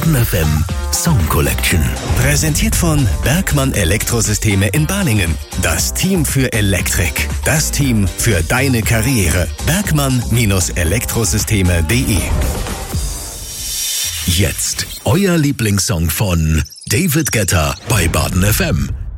Baden FM Song Collection. Präsentiert von Bergmann Elektrosysteme in Balingen. Das Team für Elektrik. Das Team für deine Karriere. Bergmann-Elektrosysteme.de. Jetzt euer Lieblingssong von David Guetta bei Baden FM.